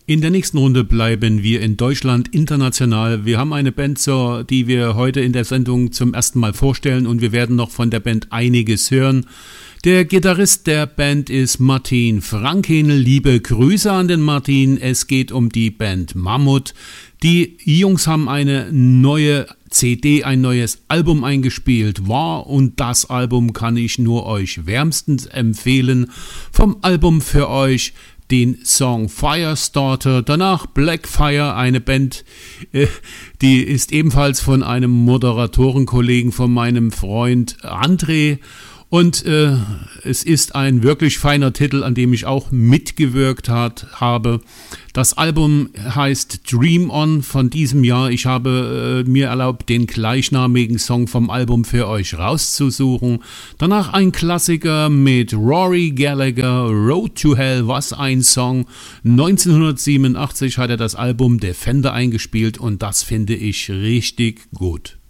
In der nächsten Runde bleiben wir in Deutschland international. Wir haben eine Band, die wir heute in der Sendung zum ersten Mal vorstellen und wir werden noch von der Band einiges hören. Der Gitarrist der Band ist Martin Franken. Liebe Grüße an den Martin. Es geht um die Band Mammut. Die Jungs haben eine neue CD, ein neues Album eingespielt, und das Album kann ich nur euch wärmstens empfehlen. Vom Album für euch den Song Firestarter, danach Blackfire, eine Band, die ist ebenfalls von einem Moderatorenkollegen von meinem Freund André. Und es ist ein wirklich feiner Titel, an dem ich auch mitgewirkt habe. Das Album heißt Dream On von diesem Jahr. Ich habe mir erlaubt, den gleichnamigen Song vom Album für euch rauszusuchen. Danach ein Klassiker mit Rory Gallagher, Road to Hell, was ein Song. 1987 hat er das Album Defender eingespielt und das finde ich richtig gut.